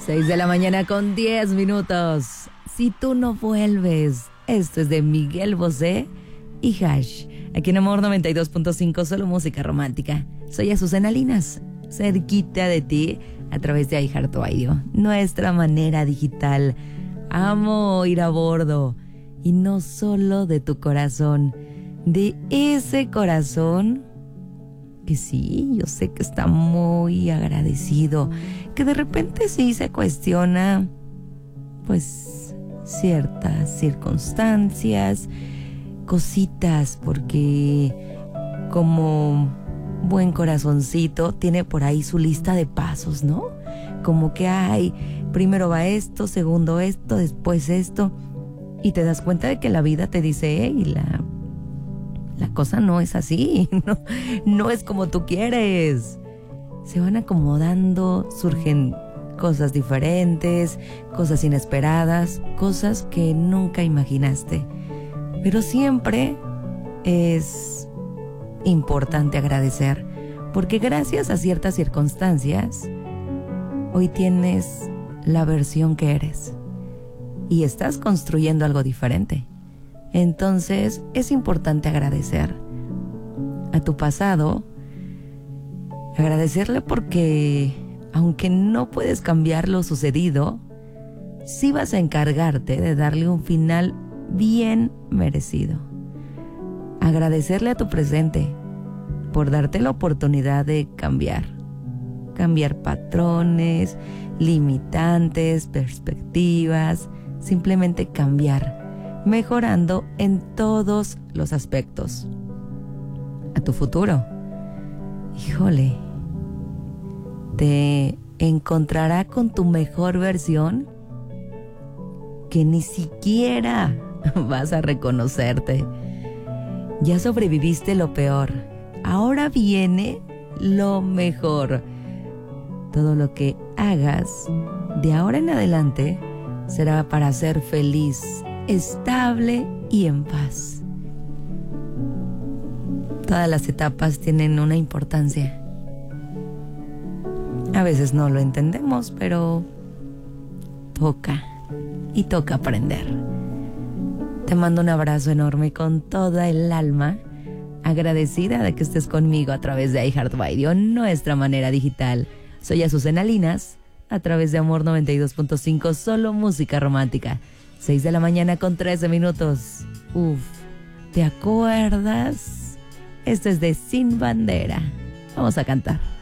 6 de la mañana con 10 minutos. Si tú no vuelves. Esto es de Miguel Bosé y Hash. Aquí en Amor 92.5, solo música romántica. Soy Azucena Linas, cerquita de ti a través de iHeartRadio, nuestra manera digital. Amo ir a bordo. Y no solo de tu corazón, de ese corazón que sí, yo sé que está muy agradecido, que de repente sí se cuestiona, pues, ciertas circunstancias, cositas, porque como buen corazoncito tiene por ahí su lista de pasos, ¿no? Como que hay, primero va esto, segundo esto, después esto, y te das cuenta de que la vida te dice, hey, la cosa no es así, no es como tú quieres. Se van acomodando, surgen cosas diferentes, cosas inesperadas, cosas que nunca imaginaste. Pero siempre es importante agradecer, porque gracias a ciertas circunstancias, hoy tienes la versión que eres y estás construyendo algo diferente. Entonces es importante agradecer a tu pasado, agradecerle porque aunque no puedes cambiar lo sucedido, sí vas a encargarte de darle un final bien merecido. Agradecerle a tu presente por darte la oportunidad de cambiar patrones, limitantes, perspectivas, simplemente cambiar, mejorando en todos los aspectos. A tu futuro, híjole, te encontrará con tu mejor versión que ni siquiera vas a reconocerte. Ya sobreviviste lo peor, ahora viene lo mejor. Todo lo que hagas de ahora en adelante será para ser feliz, estable y en paz. Todas las etapas tienen una importancia. A veces no lo entendemos, pero toca aprender. Te mando un abrazo enorme con toda el alma, agradecida de que estés conmigo a través de iHeartRadio, nuestra manera digital. Soy Azucena Linas, a través de Amor 92.5, solo música romántica. 6 de la mañana con 13 minutos. Uf, ¿te acuerdas? Esto es de Sin Bandera. Vamos a cantar.